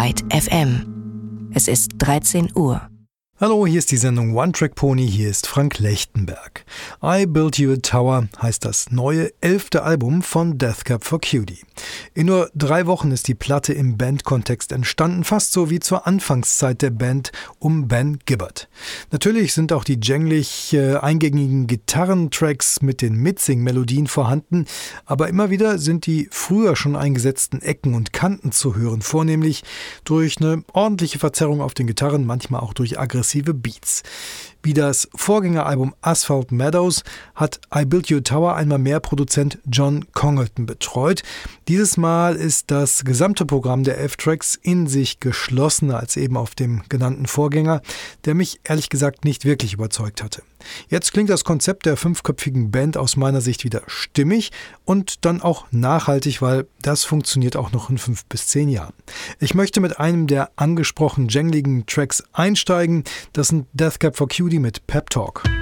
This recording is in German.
Byte FM. Es ist 13 Uhr. Hallo, hier ist die Sendung One Track Pony, hier ist Frank Lechtenberg. I Built You a Tower heißt das neue 11. Album von Death Cab for Cutie. In nur 3 Wochen ist die Platte im Bandkontext entstanden, fast so wie zur Anfangszeit der Band um Ben Gibbard. Natürlich sind auch die jänglich eingängigen Gitarrentracks mit den Mitsing-Melodien vorhanden, aber immer wieder sind die früher schon eingesetzten Ecken und Kanten zu hören, vornehmlich durch eine ordentliche Verzerrung auf den Gitarren, manchmal auch durch aggressive Beats. Wie das Vorgängeralbum Asphalt Meadows hat I Built You a Tower einmal mehr Produzent John Congleton betreut. Dieses Mal ist das gesamte Programm der 11 Tracks in sich geschlossener als eben auf dem genannten Vorgänger, der mich ehrlich gesagt nicht wirklich überzeugt hatte. Jetzt klingt das Konzept der 5-köpfigen Band aus meiner Sicht wieder stimmig und dann auch nachhaltig, weil das funktioniert auch noch in 5 bis 10 Jahren. Ich möchte mit einem der angesprochenen jängligen Tracks einsteigen. Das sind Death Cab for Cutie mit Pep Talk.